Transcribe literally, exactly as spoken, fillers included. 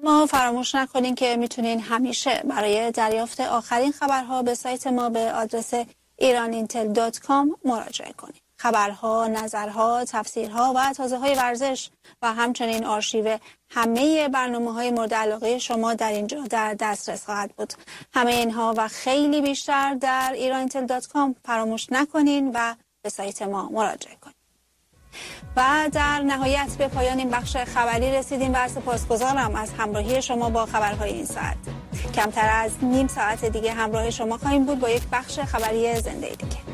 ما فراموش نکنین که میتونین همیشه برای دریافت آخرین خبرها به سایت ما به آدرس ایران اینتل دات کام مراجعه کنین. خبرها، نظرها، تفسیرها و تازه های ورزش و همچنین آرشیو همه برنامه‌های مورد علاقه شما در اینجا در دسترس خواهد بود. همه اینها و خیلی بیشتر در ایران اینتل دات کام فراموش نکنین و به سایت ما مراجعه کنین. و در نهایت به پایان این بخش خبری رسیدیم و سپاسگزارم از همراهی شما با خبرهای این ساعت. کمتر از نیم ساعت دیگه همراه شما خواهیم بود با یک بخش خبری زنده دیگه.